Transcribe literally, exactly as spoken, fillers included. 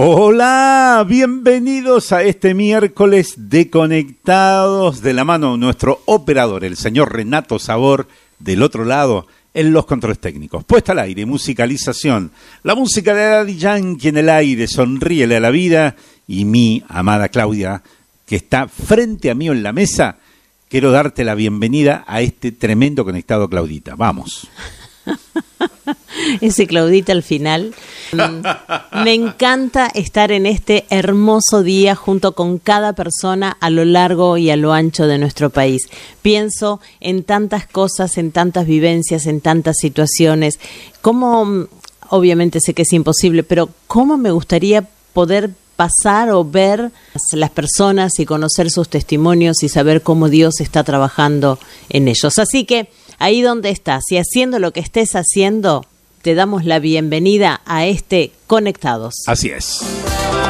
Hola, bienvenidos a este miércoles de Conectados, de la mano de nuestro operador, el señor Renato Sabor, del otro lado, en los controles técnicos. Puesta al aire, musicalización, la música de Daddy Yankee en el aire, sonríele a la vida, y mi amada Claudia, que está frente a mí en la mesa, quiero darte la bienvenida a este tremendo Conectado, Claudita. Vamos. Ese Claudita al final. Me encanta estar en este hermoso día junto con cada persona a lo largo y a lo ancho de nuestro país. Pienso en tantas cosas, en tantas vivencias, en tantas situaciones. Cómo, obviamente sé que es imposible, pero cómo me gustaría poder pasar o ver las personas y conocer sus testimonios y saber cómo Dios está trabajando en ellos. Así que ahí donde estás y haciendo lo que estés haciendo, te damos la bienvenida a este Conectados. Así es.